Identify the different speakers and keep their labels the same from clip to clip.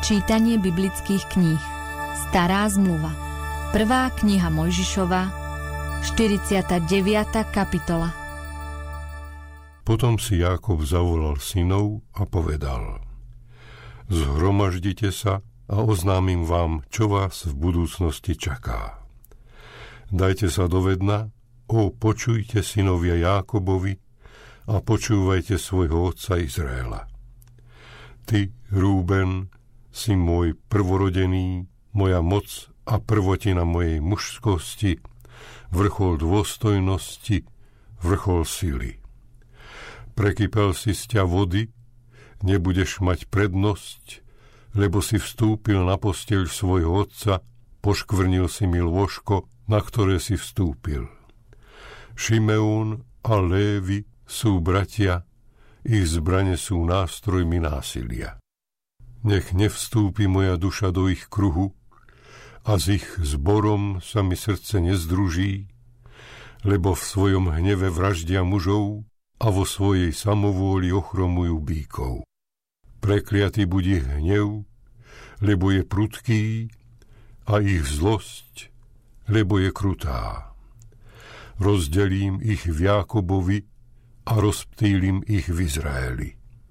Speaker 1: Čítanie biblických kníh. Stará zmluva. 1. kniha Mojžišova, 49. kapitola.
Speaker 2: Potom si Jákob zavolal synov a povedal: Zhromaždite sa a oznámim vám, čo vás v budúcnosti čaká. Dajte sa do vedna, počujte synovia Jákobovi a počúvajte svojho otca Izraela. Ty, Rúben, si môj prvorodený, moja moc a prvotina mojej mužskosti, vrchol dôstojnosti, vrchol sily. Prekypel si z ťa vody, nebudeš mať prednosť, lebo si vstúpil na posteľ svojho otca, poškvrnil si mi lôžko, na ktoré si vstúpil. Šimeón a Lévi sú bratia, ich zbrane sú nástrojmi násilia. Nech nevstúpi moja duša do ich kruhu a s ich zborom sa mi srdce nezdruží, lebo v svojom hneve vraždia mužov a vo svojej samovôli ochromujú bíkov. Prekliatý buď ich hnev, lebo je prudký, a ich zlosť, lebo je krutá. Rozdelím ich v Jákobovi a rozptýlim ich v Izraeli.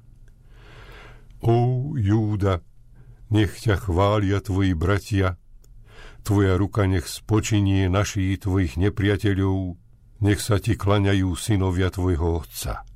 Speaker 2: Ó, Júda, nech ťa chvália tvoji bratia, tvoja ruka nech spočinie na šíji tvojich nepriateľov, nech sa ti klaňajú synovia tvojho otca.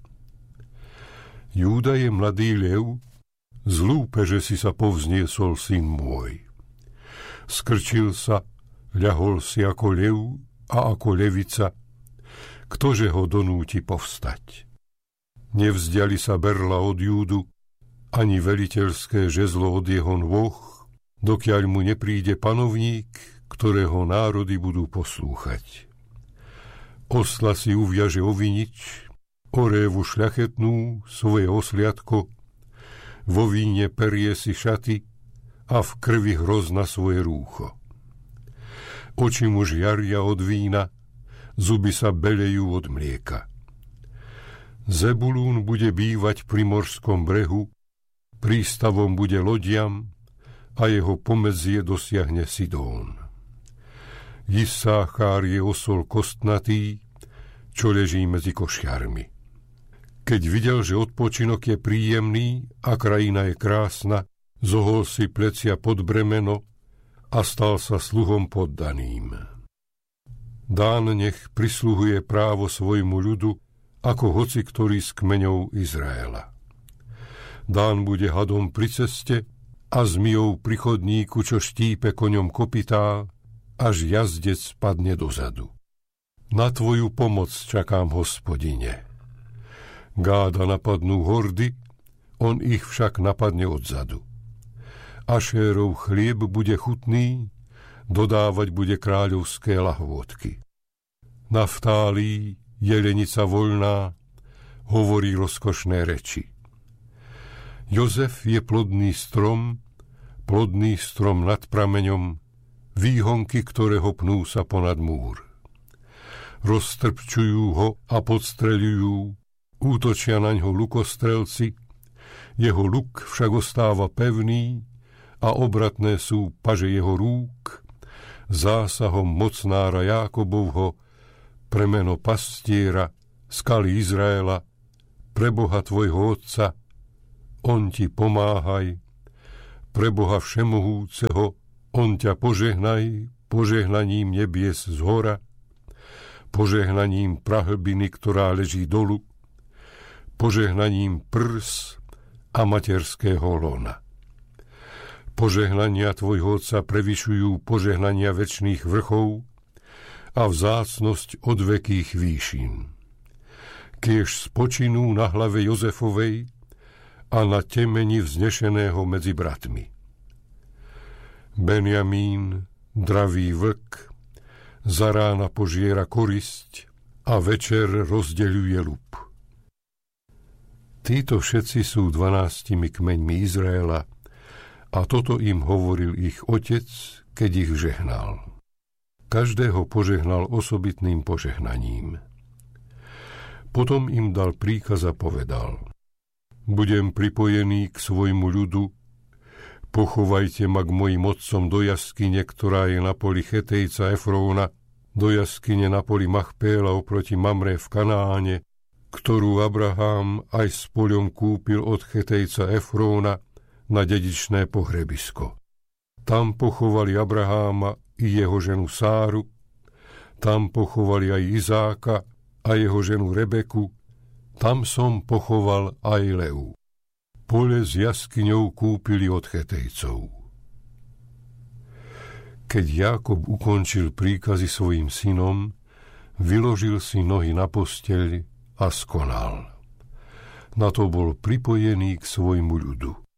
Speaker 2: Júda je mladý lev, zlúpe, že si sa povzniesol, syn môj. Skrčil sa, ľahol si ako lev a ako levica, ktože ho donúti povstať. Nevzdiali sa berla od Júdu, ani veliteľské žezlo od jeho nôh, dokiaľ mu nepríde panovník, ktorého národy budú poslúchať. Osla si uviaže o vinič, o révu šľachetnú svoje osliadko, vo víne perie si šaty a v krvi hroz na svoje rúcho. Oči mu žiaria od vína, zuby sa belejú od mlieka. Zebulún bude bývať pri morskom brehu, prístavom bude lodiam a jeho pomedzie dosiahne Sidón. Issáchár je osol kostnatý, čo leží medzi košiarmi. Keď videl, že odpočinok je príjemný a krajina je krásna, zohol si plecia pod bremeno a stal sa sluhom poddaným. Dán nech prisluhuje právo svojmu ľudu, ako hoci ktorý z kmeňov Izraela. Dán bude hadom pri ceste a zmijou pri chodníku, čo štípe koňom kopytá, až jazdec spadne dozadu. Na tvoju pomoc čakám, Hospodine. Gáda napadnú hordy, on ich však napadne odzadu. Ašérov chlieb bude chutný, dodávať bude kráľovské lahôdky. Naftálí, jelenica voľná, hovorí rozkošné reči. Jozef je plodný strom nad prameňom, výhonky, ktorého pnú sa ponad múr. Roztrpčujú ho a podstreľujú, útočia naňho lukostrelci, jeho luk však ostáva pevný a obratné sú paže jeho rúk, zásahom mocnára Jákobovho, premeno pastiera, skaly Izraela, pre Boha tvojho otca, on ti pomáhaj, pre Boha všemohúceho, on ťa požehnaj, požehnaním nebies zhora, požehnaním prahlbiny, ktorá leží dolu, požehnaním prs a materského lona. Požehnania tvojho otca prevyšujú požehnania večných vrchov a vzácnosť od vekých výšin. Kiež spočinú na hlave Jozefovej a na temeni vznešeného medzi bratmi. Benjamín, dravý vlk, za rána požiera korisť a večer rozdeľuje lup. Títo všetci sú 12 kmeňmi Izraela a toto im hovoril ich otec, keď ich žehnal. Každého požehnal osobitným požehnaním. Potom im dal príkaz a povedal: Budem pripojený k svojmu ľudu, Pochovajte ma k mojim otcom do jaskyne, ktorá je na poli Chetejca Efróna, do jaskyne na poli Machpéla oproti Mamre v Kanáne, ktorú Abraham aj s poľom kúpil od Chetejca Efróna na dedičné pohrebisko. Tam pochovali Abraháma i jeho ženu Sáru, tam pochovali aj Izáka a jeho ženu Rebeku, tam som pochoval aj Leu. Pole s jaskyňou kúpili od Chetejcov. Keď Jákob ukončil príkazy svojim synom, vyložil si nohy na posteľ a skonal. Na to bol pripojený k svojmu ľudu.